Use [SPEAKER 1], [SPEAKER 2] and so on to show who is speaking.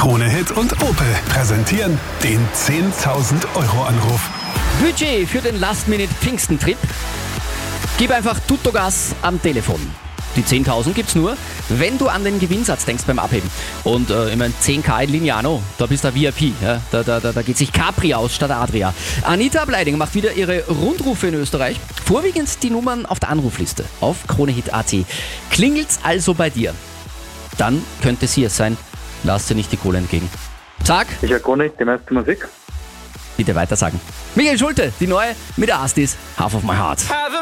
[SPEAKER 1] Krone Hit und Opel präsentieren den 10.000 Euro Anruf.
[SPEAKER 2] Budget für den Last-Minute-Pfingsten-Trip? Gib einfach Tuttogas am Telefon. Die 10.000 gibt's nur, wenn du an den Gewinnsatz denkst beim Abheben. Und ich meine, 10.000 in Lignano, da bist du VIP. Ja? Da geht sich Capri aus statt Adria. Anita Bleidinger macht wieder ihre Rundrufe in Österreich. Vorwiegend die Nummern auf der Anrufliste auf KroneHit.at. Klingelt's also bei dir? Dann könnte sie es sein. Lass dir nicht die Kohle entgegen. Zack,
[SPEAKER 3] Ich höre gar nicht die meiste Musik.
[SPEAKER 2] bitte weitersagen. Michael Schulte, die neue mit der Astis, Half of My Heart.